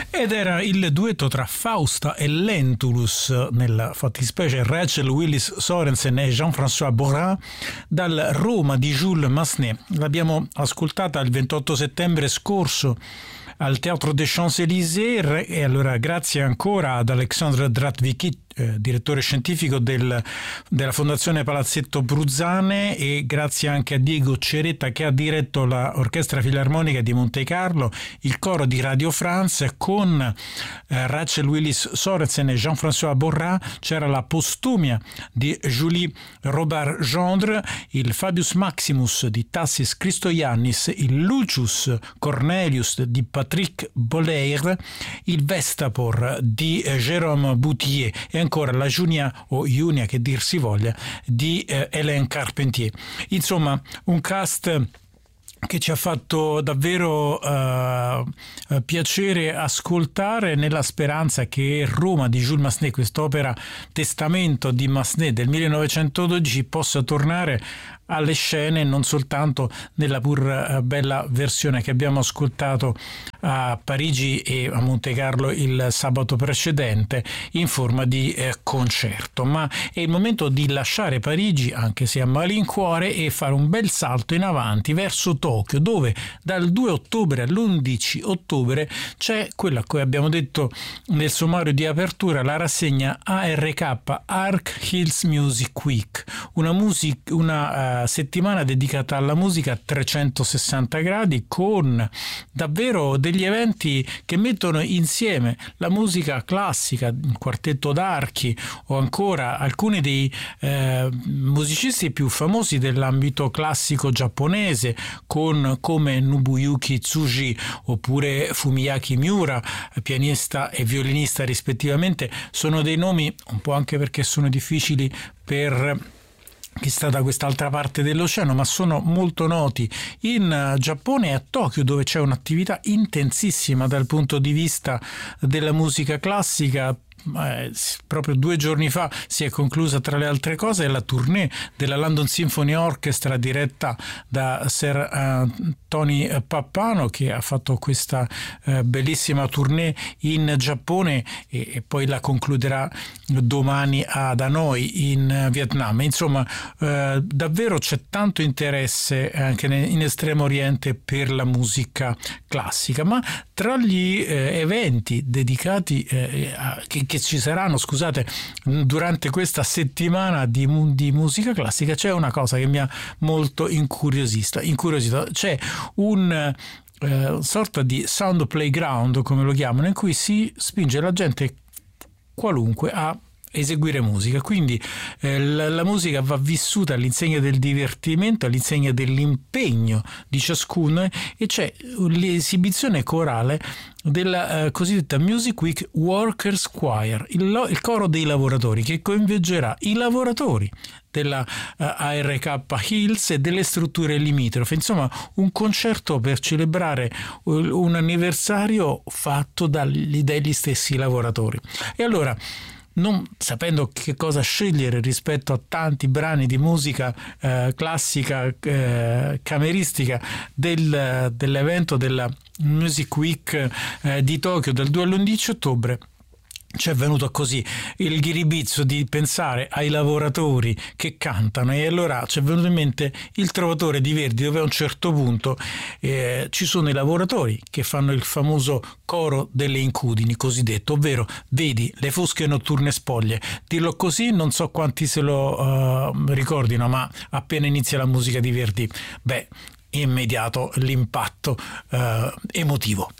Ed era il duetto tra Fausta e Lentulus, nella fattispecie Rachel Willis Sorensen e Jean-François Borrat, dal Roma di Jules Massenet. L'abbiamo ascoltata il 28 settembre scorso al Teatro des Champs-Élysées, e allora grazie ancora ad Alexandre Dratviky, direttore scientifico della Fondazione Palazzetto Bruzzane, e grazie anche a Diego Ceretta che ha diretto l'Orchestra Filarmonica di Monte Carlo, il coro di Radio France con Rachel Willis Sorensen e Jean-François Borrat. C'era la postumia di Julie Robert-Gendre, il Fabius Maximus di Tassis Christoyannis, il Lucius Cornelius di Patrick Bollaert, il Vestapor di Jérôme Boutier e ancora la Junia, o Junia che dir si voglia, di Hélène Carpentier. Insomma, un cast che ci ha fatto davvero piacere ascoltare, nella speranza che Roma di Jules Massenet, quest'opera testamento di Massenet del 1912, possa tornare alle scene, non soltanto nella pur bella versione che abbiamo ascoltato a Parigi e a Monte Carlo il sabato precedente in forma di concerto, ma è il momento di lasciare Parigi, anche se a malincuore, e fare un bel salto in avanti verso Tokyo, dove dal 2 ottobre all'11 ottobre c'è quella che abbiamo detto nel sommario di apertura, la rassegna ARK, Arc Hills Music Week, una settimana dedicata alla musica a 360 gradi, con davvero degli eventi che mettono insieme la musica classica, il quartetto d'archi o ancora alcuni dei musicisti più famosi dell'ambito classico giapponese, come Nobuyuki Tsuji oppure Fumiyaki Miura, pianista e violinista rispettivamente. Sono dei nomi, un po' anche perché sono difficili per chi sta da quest'altra parte dell'oceano, ma sono molto noti in Giappone e a Tokyo, dove c'è un'attività intensissima dal punto di vista della musica classica. Proprio 2 giorni fa si è conclusa, tra le altre cose, la tournée della London Symphony Orchestra diretta da Sir Tony Pappano, che ha fatto questa bellissima tournée in Giappone e poi la concluderà domani ad Hanoi in Vietnam. Insomma, davvero c'è tanto interesse anche in Estremo Oriente per la musica classica, ma tra gli eventi dedicati che ci saranno, scusate, durante questa settimana di musica classica, c'è una cosa che mi ha molto incuriosito. C'è un sorta di sound playground, come lo chiamano, in cui si spinge la gente qualunque a eseguire musica, quindi la musica va vissuta all'insegna del divertimento, all'insegna dell'impegno di ciascuno, e c'è l'esibizione corale della cosiddetta Music Week Workers Choir, il coro dei lavoratori, che coinvolgerà i lavoratori della ARK Hills e delle strutture limitrofe. Insomma, un concerto per celebrare un anniversario fatto dagli stessi lavoratori. E allora, non sapendo che cosa scegliere rispetto a tanti brani di musica classica cameristica dell'evento della Music Week di Tokyo dal 2 all'11 ottobre, ci è venuto così il ghiribizzo di pensare ai lavoratori che cantano, e allora ci è venuto in mente il Trovatore di Verdi, dove a un certo punto ci sono i lavoratori che fanno il famoso coro delle incudini cosiddetto, ovvero vedi le fosche notturne spoglie. Dirlo così non so quanti se lo ricordino, ma appena inizia la musica di Verdi, immediato l'impatto emotivo.